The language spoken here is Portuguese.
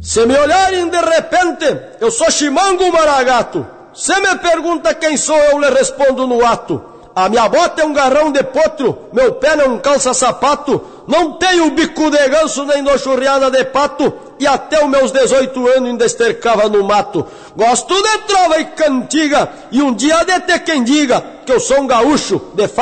Se me olharem de repente, eu sou Chimango Maragato. Se me pergunta quem sou, eu lhe respondo no ato. A minha bota é um garrão de potro, meu pé não calça sapato, não tenho bico de ganso nem nochurriada de pato, e até os meus 18 anos ainda estercava no mato. Gosto de trova e cantiga, e um dia de ter quem diga que eu sou um gaúcho de